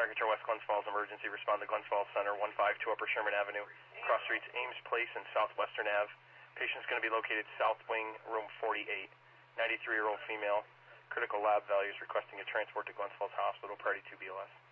Racketcher, West Glens Falls Emergency. Respond to Glens Falls Center, 152 Upper Sherman Avenue, cross streets Ames Place and Southwestern Ave. Patient's going to be located South Wing, room 48. 93-year-old female. Critical lab values requesting a transport to Glens Falls Hospital, priority 2 BLS.